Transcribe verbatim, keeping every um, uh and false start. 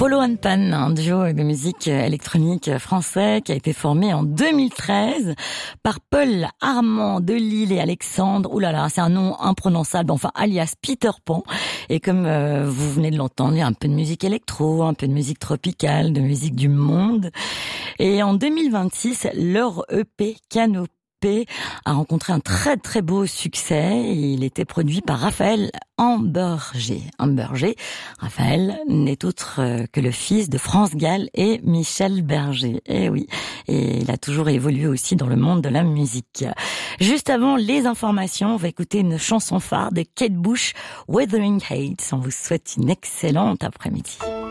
Polo and Pan, un duo de musique électronique français qui a été formé en deux mille treize par Paul Armand Delille et Alexandre. Ouh là là, c'est un nom imprononçable, enfin alias Peter Pan. Et comme euh, vous venez de l'entendre, il y a un peu de musique électro, un peu de musique tropicale, de musique du monde. Et en deux mille vingt-six, leur E P Canopée a rencontré un très très beau succès. Il était produit par Raphaël Amberger. Amberger, Raphaël n'est autre que le fils de France Gall et Michel Berger. Et oui, et il a toujours évolué aussi dans le monde de la musique. Juste avant les informations, on va écouter une chanson phare de Kate Bush, Wuthering Heights. On vous souhaite une excellente après-midi.